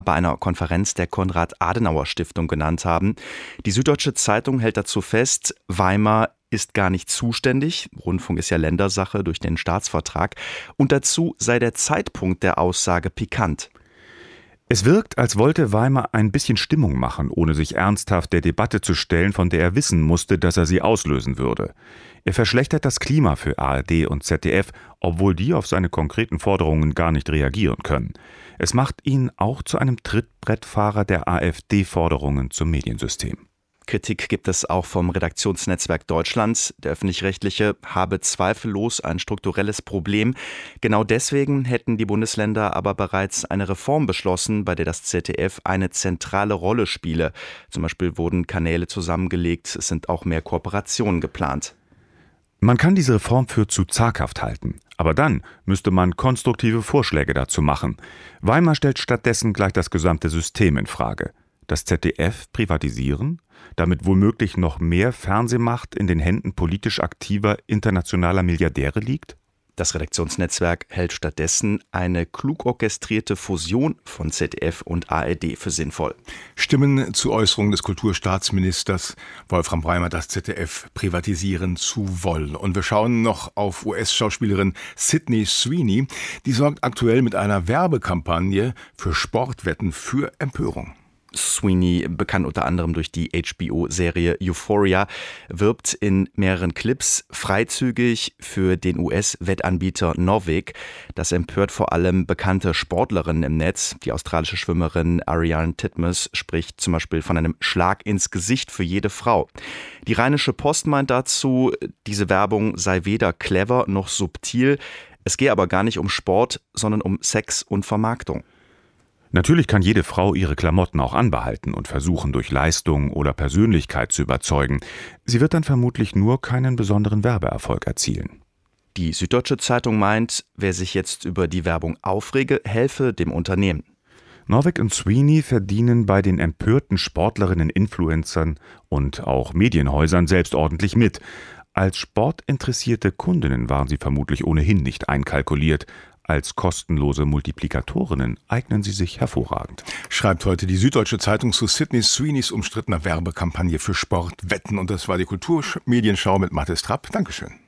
bei einer Konferenz der Konrad-Adenauer-Stiftung genannt haben. Die Süddeutsche Zeitung hält dazu fest, Weimar ist gar nicht zuständig. Rundfunk ist ja Ländersache durch den Staatsvertrag. Und dazu sei der Zeitpunkt der Aussage pikant. Es wirkt, als wollte Weimar ein bisschen Stimmung machen, ohne sich ernsthaft der Debatte zu stellen, von der er wissen musste, dass er sie auslösen würde. Er verschlechtert das Klima für ARD und ZDF, obwohl die auf seine konkreten Forderungen gar nicht reagieren können. Es macht ihn auch zu einem Trittbrettfahrer der AfD-Forderungen zum Mediensystem. Kritik gibt es auch vom Redaktionsnetzwerk Deutschland. Der Öffentlich-Rechtliche habe zweifellos ein strukturelles Problem. Genau deswegen hätten die Bundesländer aber bereits eine Reform beschlossen, bei der das ZDF eine zentrale Rolle spiele. Zum Beispiel wurden Kanäle zusammengelegt, es sind auch mehr Kooperationen geplant. Man kann diese Reform für zu zaghaft halten. Aber dann müsste man konstruktive Vorschläge dazu machen. Weimar stellt stattdessen gleich das gesamte System in Frage. Das ZDF privatisieren, damit womöglich noch mehr Fernsehmacht in den Händen politisch aktiver internationaler Milliardäre liegt? Das Redaktionsnetzwerk hält stattdessen eine klug orchestrierte Fusion von ZDF und ARD für sinnvoll. Stimmen zu Äußerungen des Kulturstaatsministers Wolfram Breimer, das ZDF privatisieren zu wollen. Und wir schauen noch auf US-Schauspielerin Sydney Sweeney. Die sorgt aktuell mit einer Werbekampagne für Sportwetten für Empörung. Sweeney, bekannt unter anderem durch die HBO-Serie Euphoria, wirbt in mehreren Clips freizügig für den US-Wettanbieter Norvik. Das empört vor allem bekannte Sportlerinnen im Netz. Die australische Schwimmerin Ariarne Titmus spricht zum Beispiel von einem Schlag ins Gesicht für jede Frau. Die Rheinische Post meint dazu, diese Werbung sei weder clever noch subtil. Es gehe aber gar nicht um Sport, sondern um Sex und Vermarktung. Natürlich kann jede Frau ihre Klamotten auch anbehalten und versuchen, durch Leistung oder Persönlichkeit zu überzeugen. Sie wird dann vermutlich nur keinen besonderen Werbeerfolg erzielen. Die Süddeutsche Zeitung meint, wer sich jetzt über die Werbung aufrege, helfe dem Unternehmen. Norvik und Sweeney verdienen bei den empörten Sportlerinnen, Influencern und auch Medienhäusern selbst ordentlich mit. Als sportinteressierte Kundinnen waren sie vermutlich ohnehin nicht einkalkuliert. Als kostenlose Multiplikatorinnen eignen sie sich hervorragend. Schreibt heute die Süddeutsche Zeitung zu Sydney Sweeneys umstrittener Werbekampagne für Sportwetten. Und das war die Kulturmedienschau mit Mathis Trapp. Dankeschön.